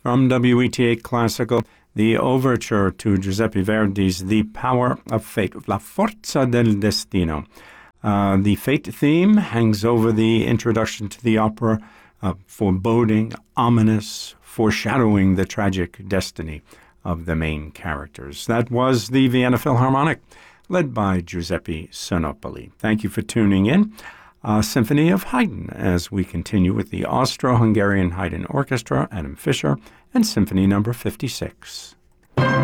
From WETA Classical, the overture to Giuseppe Verdi's The Power of Fate, La Forza del Destino. The fate theme hangs over the introduction to the opera, foreboding, ominous, foreshadowing the tragic destiny of the main characters. That was the Vienna Philharmonic, led by Giuseppe Sonopoli. Thank you for tuning in. Symphony of Haydn, as we continue with the Austro-Hungarian Haydn Orchestra, Adam Fischer, and Symphony Number 56.